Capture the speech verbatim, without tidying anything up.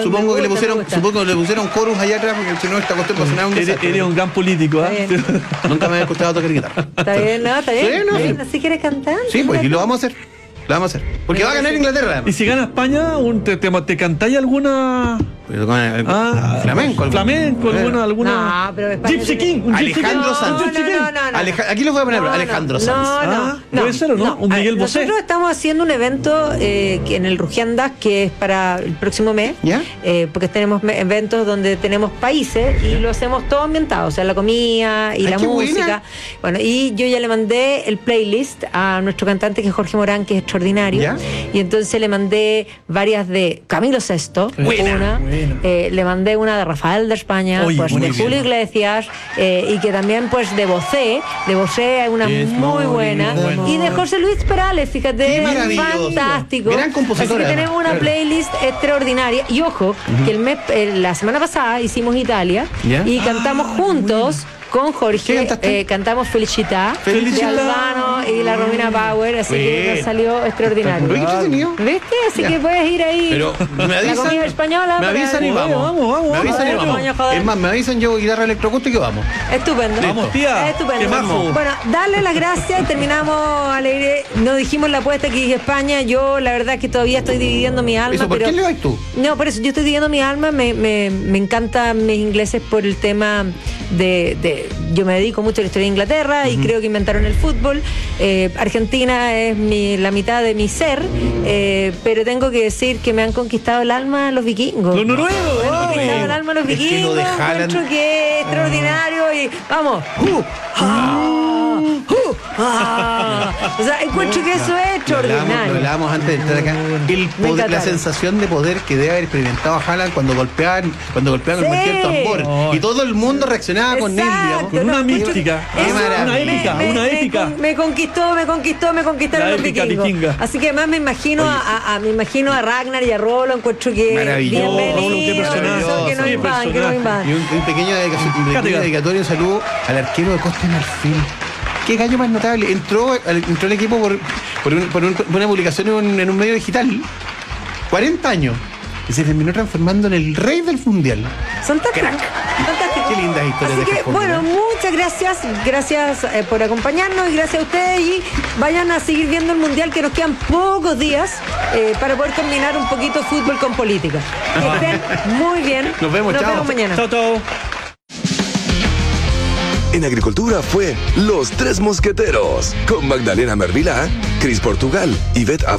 supongo que le me pusieron, gusta. supongo que le pusieron chorus allá atrás, porque si no esta cuestión va a sonar un Eres, desastre. eres un gran político, ¿ah? Está bien. Nunca me había escuchado tocar guitarra. Está bien, ¿no? Está bien. Sí, no, Está bien. sí. ¿Así quieres cantar? Sí, pues, y lo vamos a hacer. Lo vamos a hacer. Porque Me va a ganar parece- Inglaterra. Y además. si gana España, un, te, te, te cantáis alguna. Pues, con el- Ah, flamenco. algo. Flamenco, alguna. alguna... No, pero España Gypsy tiene- King, un Gypsy Alejandro King. Sanz. Un Gypsy No, King. no, no, no. Aleja- Aquí los voy a poner, No, no, Alejandro Sanz. No, no, Ah, no. puede ser, ¿o no? Un A- Miguel Bosé. Nosotros estamos haciendo un evento eh, que en el Rugiandas, que es para el próximo mes, ¿Ya? eh, porque tenemos me- eventos donde tenemos países y lo hacemos todo ambientado, o sea, la comida y Ay, la qué música. buena. Bueno, y yo ya le mandé el playlist a nuestro cantante, que es Jorge Morán, que es extraordinario. ¿Ya? Y entonces le mandé varias de Camilo Sesto, Buena, una, buena. eh, le mandé una de Rafael de España, Oye, pues muy de bien. Julio Iglesias, eh, y que también pues de Bosé, de Bosé hay una Es muy muy buena, bueno. y de José Luis Perales, fíjate, Qué maravilloso. fantástico. Gran compositor, Así que tenemos además. una playlist extraordinaria. Y ojo, que el mes, eh, la semana pasada hicimos Italia ¿Ya? y cantamos juntos con ¿Qué Jorge, cantaste? eh, cantamos Felicità, Felicità. de Albano y la Romina Power, así que Bien. nos salió extraordinario. Oye, qué entretenido. ¿Viste? Así Ya. que puedes ir ahí. Pero me La avisan. comida española. Me para- avisan y Oye, vamos. vamos, vamos, Me avisan y vamos. vamos. Coño, joder. Es más, me avisan, llevo guitarra electroacústica y vamos. Estupendo. Vamos, tía. Estupendo. Qué majo. Bueno, darle las gracias. Terminamos alegre. Nos dijimos la apuesta que dije España. Yo, la verdad, es que todavía estoy dividiendo mi alma. Eso, ¿por pero... quién le vas tú? No, por eso yo estoy dividiendo mi alma. Me, me, me encantan mis ingleses por el tema de, de. Yo me dedico mucho a la historia de Inglaterra y creo que inventaron el fútbol. Eh, Argentina es mi, la mitad de mi ser, eh, pero tengo que decir que me han conquistado el alma los vikingos. Los noruegos. Me han Ay. conquistado el alma los Es que lo vikingos. de Haaland- Encuentro que es extraordinario y vamos. Uh, ah, uh, ah. O sea, encuentro que eso es Lo hablábamos, lo extraordinario. hablábamos antes de entrar acá. El Me poder, encanta. la sensación de poder que debe haber experimentado Haaland cuando golpeaban, cuando golpeaban Sí. con cualquier tambor. Oh. Y todo el mundo reaccionaba con él, digamos. Con una no, mística, Qué eso maravilla. una épica, me, una me- épica. Me, me conquistó, me conquistó, me conquistaron La los épica vikingos. vikinga. Así que además me imagino a, a- a- me imagino a Ragnar y a Rolo, encuentro que Maravilloso, bienvenido, qué personaje, eso, que no qué invadan, que no personaje. invadan. Y un, un pequeño dedicación- un pequeño Cática. dedicatorio, saludo al arquero de Costa de Marfil. Qué gallo más notable. Entró, al- entró el equipo por, por, un- por un- por una publicación en un, en un medio digital. cuarenta años. Y se terminó transformando en el rey del mundial. Fantástico. Fantástico. Qué lindas historias Así de que, Japón, bueno, ¿verdad? muchas gracias. Gracias eh, por acompañarnos y gracias a ustedes. Y vayan a seguir viendo el mundial, que nos quedan pocos días eh, para poder combinar un poquito fútbol con política. Que estén muy bien. Nos vemos, Nos chao. vemos mañana. Chao, chao. En Agricultura fue Los Tres Mosqueteros con Magdalena Mervilá, Cris Portugal, Ivette Abad.